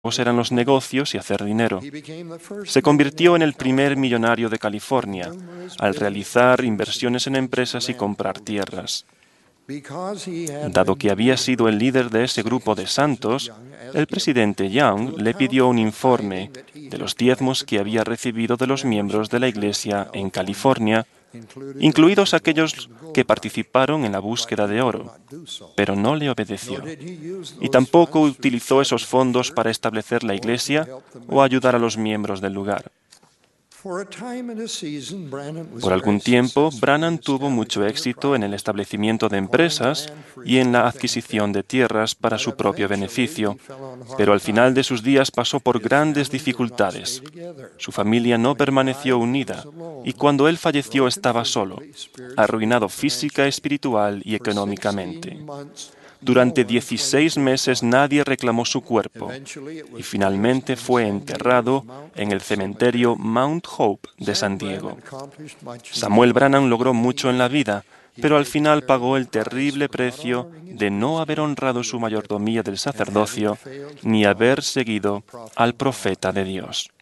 eran los negocios y hacer dinero. Se convirtió en el primer millonario de California al realizar inversiones en empresas y comprar tierras. Dado que había sido el líder de ese grupo de santos, el presidente Young le pidió un informe de los diezmos que había recibido de los miembros de la Iglesia en California, incluidos aquellos que participaron en la búsqueda de oro, pero no le obedeció. Y tampoco utilizó esos fondos para establecer la iglesia o ayudar a los miembros del lugar. Por algún tiempo, Branham tuvo mucho éxito en el establecimiento de empresas y en la adquisición de tierras para su propio beneficio, pero al final de sus días pasó por grandes dificultades. Su familia no permaneció unida y cuando él falleció estaba solo, arruinado física, espiritual y económicamente. Durante 16 meses nadie reclamó su cuerpo y finalmente fue enterrado en el cementerio Mount Hope de San Diego. Samuel Branham logró mucho en la vida, pero al final pagó el terrible precio de no haber honrado su mayordomía del sacerdocio ni haber seguido al profeta de Dios.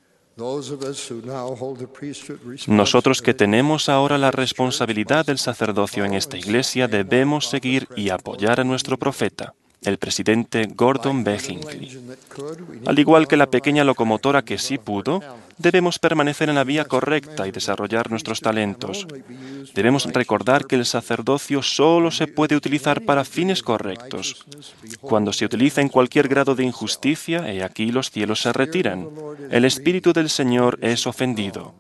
Nosotros que tenemos ahora la responsabilidad del sacerdocio en esta iglesia debemos seguir y apoyar a nuestro profeta, el presidente Gordon B. Hinckley. Al igual que la pequeña locomotora que sí pudo, debemos permanecer en la vía correcta y desarrollar nuestros talentos. Debemos recordar que el sacerdocio solo se puede utilizar para fines correctos. Cuando se utiliza en cualquier grado de injusticia, he aquí los cielos se retiran. El Espíritu del Señor es ofendido.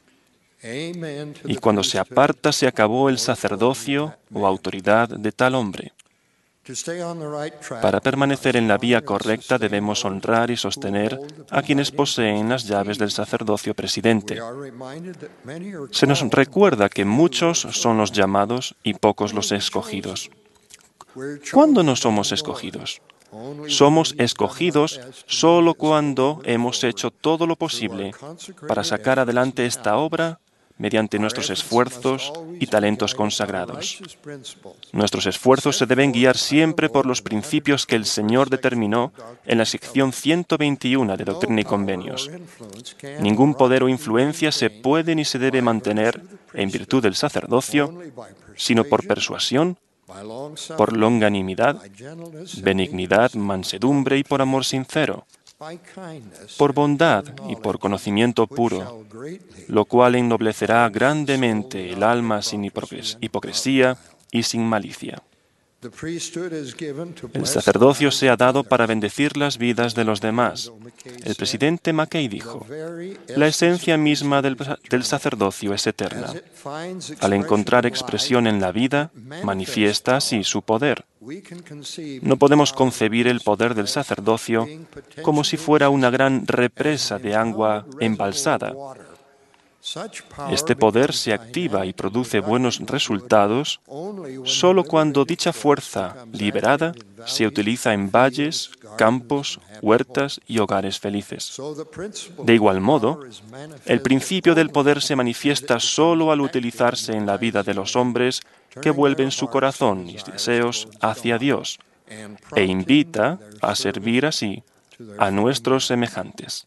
Y cuando se aparta, se acabó el sacerdocio o autoridad de tal hombre. Para permanecer en la vía correcta debemos honrar y sostener a quienes poseen las llaves del sacerdocio presidente. Se nos recuerda que muchos son los llamados y pocos los escogidos. ¿Cuándo no somos escogidos? Somos escogidos solo cuando hemos hecho todo lo posible para sacar adelante esta obra mediante nuestros esfuerzos y talentos consagrados. Nuestros esfuerzos se deben guiar siempre por los principios que el Señor determinó en la sección 121 de Doctrina y Convenios. Ningún poder o influencia se puede ni se debe mantener en virtud del sacerdocio, sino por persuasión, por longanimidad, benignidad, mansedumbre y por amor sincero, por bondad y por conocimiento puro, lo cual ennoblecerá grandemente el alma sin hipocresía y sin malicia. El sacerdocio se ha dado para bendecir las vidas de los demás. El presidente Mackay dijo, la esencia misma del sacerdocio es eterna. Al encontrar expresión en la vida, manifiesta así su poder. No podemos concebir el poder del sacerdocio como si fuera una gran represa de agua embalsada. Este poder se activa y produce buenos resultados solo cuando dicha fuerza liberada se utiliza en valles, campos, huertas y hogares felices. De igual modo, el principio del poder se manifiesta solo al utilizarse en la vida de los hombres que vuelven su corazón y deseos hacia Dios e invita a servir así a nuestros semejantes.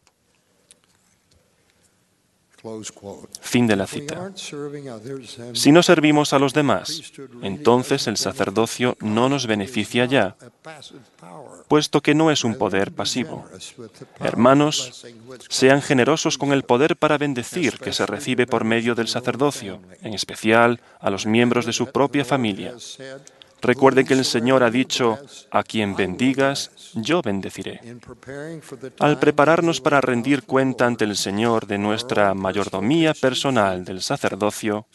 Fin de la cita. Si no servimos a los demás, entonces el sacerdocio no nos beneficia ya, puesto que no es un poder pasivo. Hermanos, sean generosos con el poder para bendecir que se recibe por medio del sacerdocio, en especial a los miembros de su propia familia. Recuerden que el Señor ha dicho, a quien bendigas, yo bendeciré. Al prepararnos para rendir cuenta ante el Señor de nuestra mayordomía personal del sacerdocio,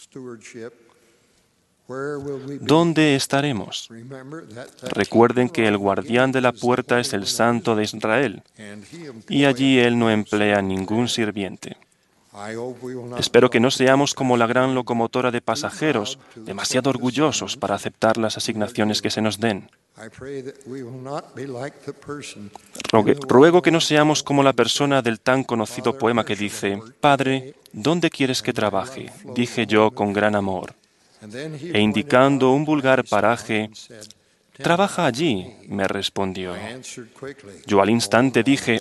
¿dónde estaremos? Recuerden que el guardián de la puerta es el Santo de Israel, y allí Él no emplea ningún sirviente. Espero que no seamos como la gran locomotora de pasajeros, demasiado orgullosos para aceptar las asignaciones que se nos den. Ruego que no seamos como la persona del tan conocido poema que dice, «Padre, ¿dónde quieres que trabaje?», dije yo con gran amor. E indicando un vulgar paraje, Trabaja allí, me respondió. Yo al instante dije,